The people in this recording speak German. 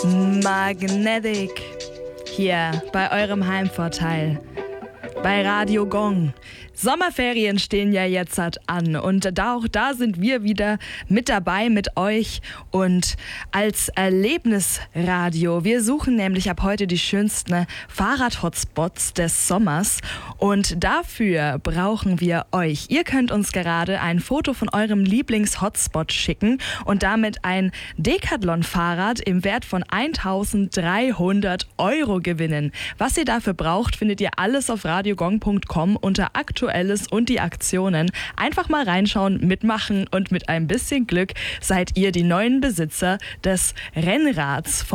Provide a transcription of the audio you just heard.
Magnetic hier bei eurem Heimvorteil. Bei Radio Gong. Sommerferien stehen ja jetzt an und auch da sind wir wieder mit dabei mit euch und als Erlebnisradio. Wir suchen nämlich ab heute die schönsten Fahrrad-Hotspots des Sommers und dafür brauchen wir euch. Ihr könnt uns gerade ein Foto von eurem Lieblings-Hotspot schicken und damit ein Decathlon-Fahrrad im Wert von 1.300 € gewinnen. Was ihr dafür braucht, findet ihr alles auf radiogong.com unter Aktuelles und die Aktionen. Einfach mal reinschauen, mitmachen und mit ein bisschen Glück seid ihr die neuen Besitzer des Rennrads.